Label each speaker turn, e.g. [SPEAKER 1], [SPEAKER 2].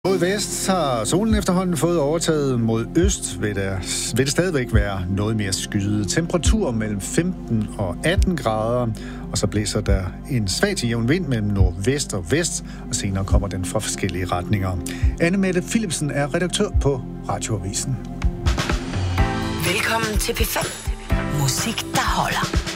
[SPEAKER 1] Mod vest har solen efterhånden fået overtaget. Mod øst vil det stadigvæk være noget mere skyet. Temperatur mellem 15 og 18 grader, og så blæser der en svag til jævn vind mellem nordvest og vest, og senere kommer den fra forskellige retninger. Anne-Mette Philipsen er redaktør på Radioavisen.
[SPEAKER 2] Velkommen til P5. Musik, der holder.